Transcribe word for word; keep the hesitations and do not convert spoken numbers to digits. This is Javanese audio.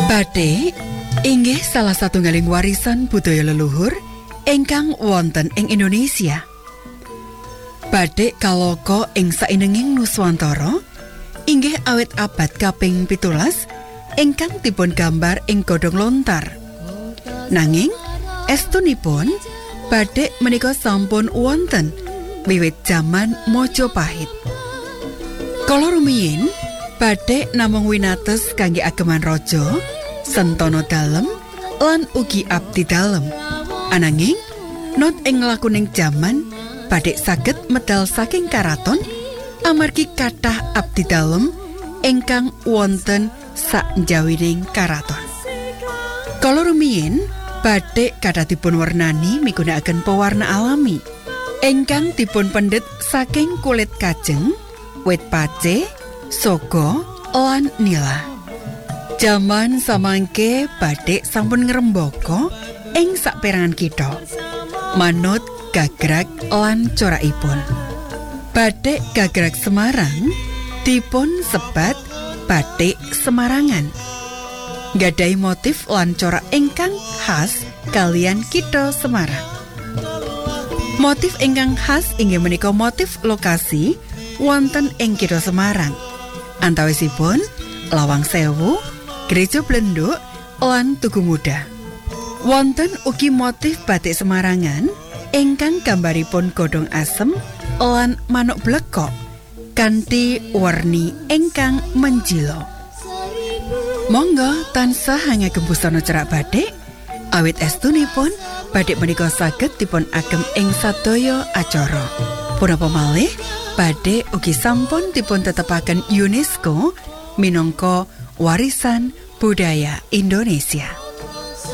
Bathik inggih salah satunggaling warisan budaya leluhur ingkang wonten ing Indonesia. Bathik kaloka ing saindenging Nuswantara inggih awit abad kaping pitulas ingkang dipun gambar ing godhong lontar. Nanging estunipun bathik menika sampun wonten wiwit jaman Majapahit. Kala rumiyin bathik namung winates kangge ageman raja, sentana dalem lan ugi abdi dalem. Ananging not ing lakuning jaman bathik saged medal saking karaton amargi kathah abdi dalem ingkang wonten sakjawining karaton. Kala rumiyin bathik kathah dipun warnani migunakaken pewarna alami ingkang dipun pendhet saking kulit kajeng, wit pace, sogo, lan nila. Jaman samangke bathik sampun ngrembaka ing saperangan kitha manut gagrag lan corakipun. Bathik gagrag Semarang dipun sebat bathik Semarangan. Gadhahi motif lan corak ingkang khas kalian kitha Semarang. Motif ingkang khas inggih menika motif lokasi wonten ing kitha Semarang. Antawisipun Lawang Sewu, Gereja Blenduk, lan Tugu Muda. Wonten ugi motif bathik Semarangan ingkang gambaripun godhong asem lan manuk blekok kanthi warni ingkang menjilo. Monggo tansah ngagem busana cerak bathik awit estunipun bathik menika saged dipun agem ing sadaya acara. Punapa malih bathik ugi sampun dipun tetepaken UNESCO minangka warisan budaya Indonesia.